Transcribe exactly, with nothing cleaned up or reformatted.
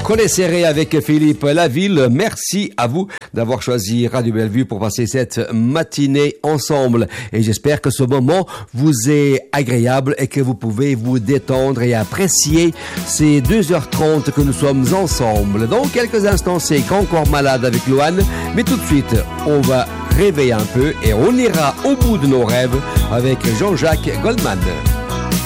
Connaisserez avec Philippe Laville. Merci à vous d'avoir choisi Radio Bellevue pour passer cette matinée ensemble. Et j'espère que ce moment vous est agréable et que vous pouvez vous détendre et apprécier ces deux heures trente que nous sommes ensemble. Dans quelques instants, c'est Encore malade avec Loane. Mais tout de suite, on va rêver un peu et on ira au bout de nos rêves avec Jean-Jacques Goldman.